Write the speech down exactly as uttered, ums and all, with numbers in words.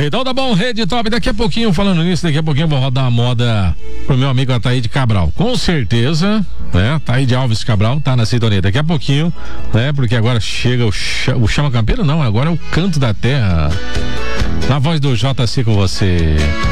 Então tá bom, Rede Top, daqui a pouquinho, falando nisso, daqui a pouquinho eu vou rodar a moda pro meu amigo Ataíde Cabral, com certeza, né, Ataíde Alves Cabral tá na sintonia, daqui a pouquinho, né, porque agora chega o, ch- o Chama Campeiro, não, agora é o Canto da Terra, na voz do J C com você.